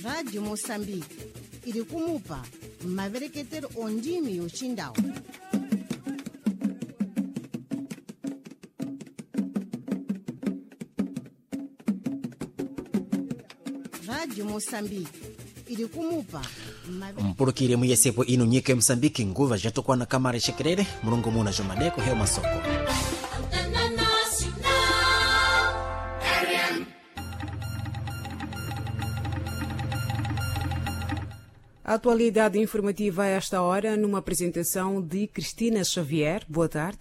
Rádio Moçambique, irikumupa mavereketero ondimi yochindao. Rádio Moçambique, irikumupa mpulukire muyesepo inu nyika ya Moçambique nguva jatokwana kamara shekerere mulungu muna jomadeko heo masoko. A atualidade informativa a esta hora, numa apresentação de Cristina Xavier. Boa tarde.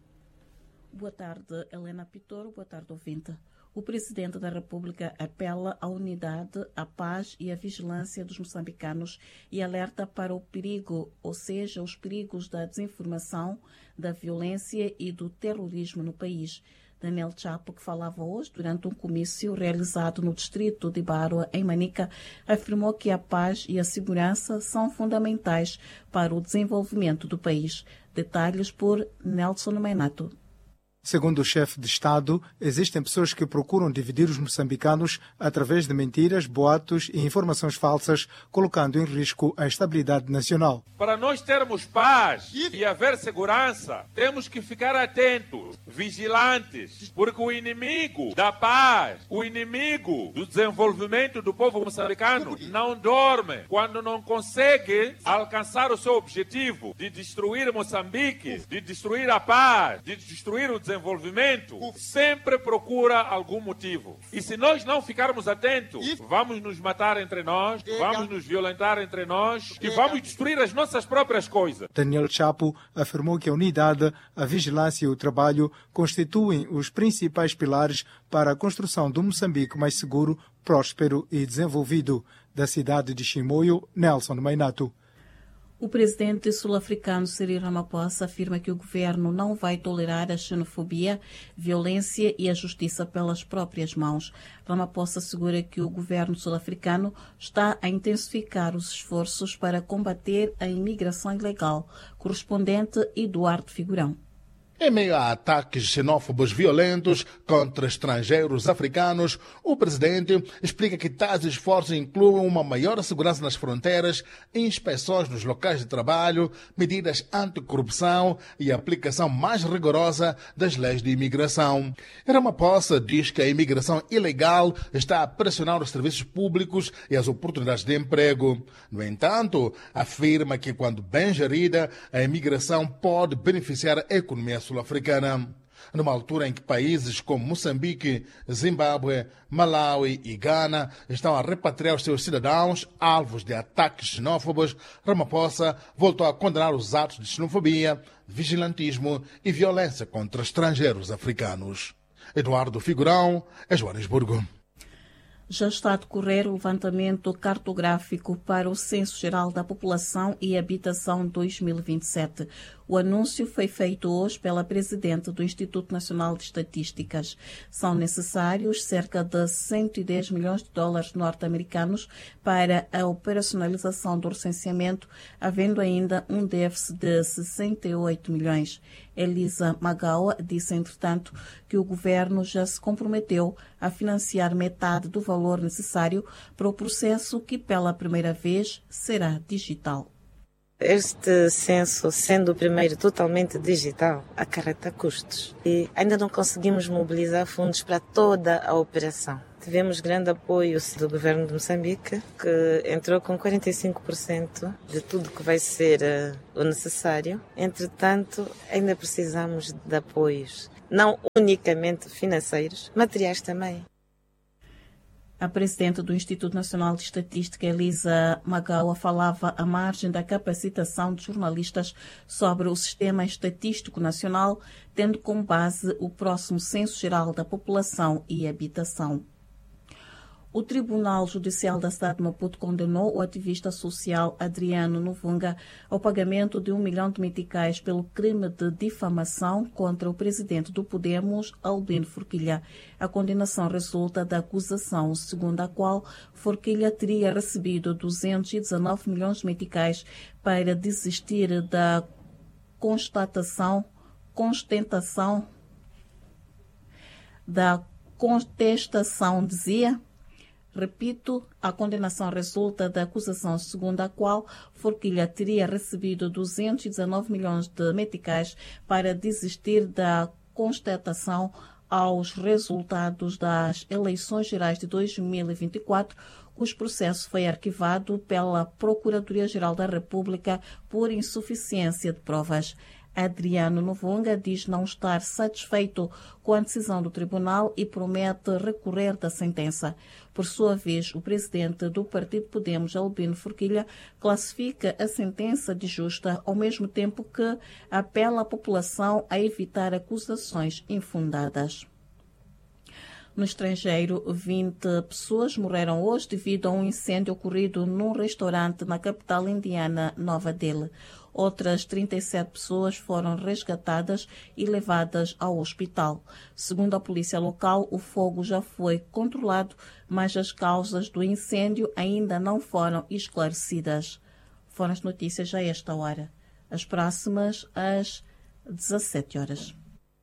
Boa tarde, Helena Pitoro. Boa tarde, ouvinte. O Presidente da República apela à unidade, à paz e à vigilância dos moçambicanos e alerta para o perigo, ou seja, os perigos da desinformação, da violência e do terrorismo no país. Daniel Chapo, que falava hoje durante um comício realizado no distrito de Barua, em Manica, afirmou que a paz e a segurança são fundamentais para o desenvolvimento do país. Detalhes por Nelson Menato. Segundo o chefe de Estado, existem pessoas que procuram dividir os moçambicanos através de mentiras, boatos e informações falsas, colocando em risco a estabilidade nacional. Para nós termos paz e haver segurança, temos que ficar atentos, vigilantes, porque o inimigo da paz, o inimigo do desenvolvimento do povo moçambicano não dorme quando não consegue alcançar o seu objetivo de destruir Moçambique, de destruir a paz, de destruir o desenvolvimento, sempre procura algum motivo. E se nós não ficarmos atentos, vamos nos matar entre nós, vamos nos violentar entre nós e vamos destruir as nossas próprias coisas. Daniel Chapo afirmou que a unidade, a vigilância e o trabalho constituem os principais pilares para a construção de um Moçambique mais seguro, próspero e desenvolvido. Da cidade de Chimoio, Nelson Meinato. O presidente sul-africano Cyril Ramaphosa afirma que o governo não vai tolerar a xenofobia, violência e a justiça pelas próprias mãos. Ramaphosa assegura que o governo sul-africano está a intensificar os esforços para combater a imigração ilegal. Correspondente Eduardo Figurão. Em meio a ataques xenófobos violentos contra estrangeiros africanos, o presidente explica que tais esforços incluem uma maior segurança nas fronteiras, inspeções nos locais de trabalho, medidas anticorrupção e a aplicação mais rigorosa das leis de imigração. Ramaphosa diz que a imigração ilegal está a pressionar os serviços públicos e as oportunidades de emprego. No entanto, afirma que, quando bem gerida, a imigração pode beneficiar a economia sul-africana. Numa altura em que países como Moçambique, Zimbábue, Malawi e Gana estão a repatriar os seus cidadãos alvos de ataques xenófobos, Ramaphosa voltou a condenar os atos de xenofobia, vigilantismo e violência contra estrangeiros africanos. Eduardo Figurão, Joanesburgo. Já está a decorrer o levantamento cartográfico para o Censo Geral da População e Habitação 2027. O anúncio foi feito hoje pela presidente do Instituto Nacional de Estatísticas. São necessários cerca de 110 milhões de dólares norte-americanos para a operacionalização do recenseamento, havendo ainda um déficit de 68 milhões. Elisa Magawa disse, entretanto, que o governo já se comprometeu a financiar metade do valor necessário para o processo que, pela primeira vez, será digital. Este censo, sendo o primeiro totalmente digital, acarreta custos e ainda não conseguimos mobilizar fundos para toda a operação. Tivemos grande apoio do governo de Moçambique, que entrou com 45% de tudo que vai ser o necessário. Entretanto, ainda precisamos de apoios, não unicamente financeiros, materiais também. A presidente do Instituto Nacional de Estatística, Elisa Magawa, falava à margem da capacitação de jornalistas sobre o Sistema Estatístico Nacional, tendo como base o próximo Censo Geral da População e Habitação. O Tribunal Judicial da cidade de Maputo condenou o ativista social Adriano Novunga ao pagamento de 1 milhão de meticais pelo crime de difamação contra o presidente do Podemos, Albino Forquilha. A condenação resulta da acusação, segundo a qual Forquilha teria recebido 219 milhões de meticais para desistir da contestação Repito, a condenação resulta da acusação segundo a qual Forquilha teria recebido 219 milhões de meticais para desistir da constatação aos resultados das eleições gerais de 2024, cujo processo foi arquivado pela Procuradoria-Geral da República por insuficiência de provas. Adriano Novunga diz não estar satisfeito com a decisão do tribunal e promete recorrer da sentença. Por sua vez, o presidente do Partido Podemos, Albino Forquilha, classifica a sentença de justa, ao mesmo tempo que apela à população a evitar acusações infundadas. No estrangeiro, 20 pessoas morreram hoje devido a um incêndio ocorrido num restaurante na capital indiana, Nova Delhi. Outras 37 pessoas foram resgatadas e levadas ao hospital. Segundo a polícia local, o fogo já foi controlado, mas as causas do incêndio ainda não foram esclarecidas. Foram as notícias a esta hora. As próximas às 17 horas.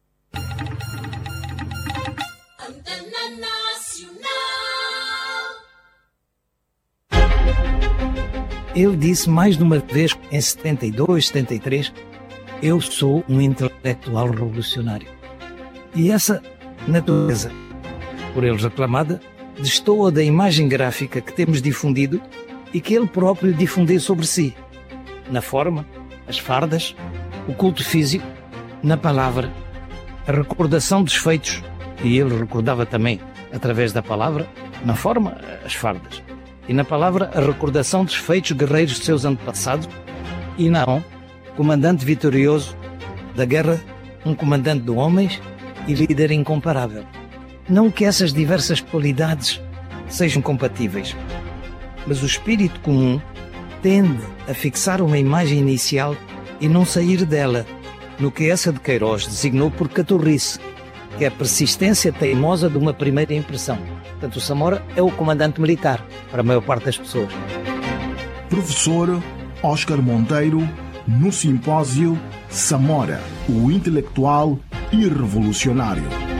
Ele disse mais de uma vez, em 72, 73, eu sou um intelectual revolucionário. E essa natureza, por ele reclamada, destoa da imagem gráfica que temos difundido e que ele próprio difundiu sobre si. Na forma, as fardas, o culto físico, na palavra, a recordação dos feitos, e ele recordava também, através da palavra, na forma, as fardas. E na palavra, a recordação dos feitos guerreiros de seus antepassados, e não, comandante vitorioso da guerra, um comandante de homens e líder incomparável. Não que essas diversas qualidades sejam compatíveis, mas o espírito comum tende a fixar uma imagem inicial e não sair dela, no que essa de Queiroz designou por caturrice, que é a persistência teimosa de uma primeira impressão. Portanto, o Samora é o comandante militar, para a maior parte das pessoas. Professor Oscar Monteiro, no simpósio Samora, o intelectual e revolucionário.